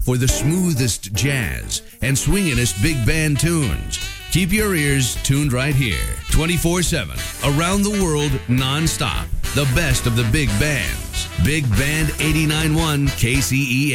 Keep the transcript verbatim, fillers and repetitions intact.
for the smoothest jazz and swinginest big band tunes. Keep your ears tuned right here, twenty-four seven, around the world, nonstop. The best of the big bands. Big Band eighty-nine point one K C E A.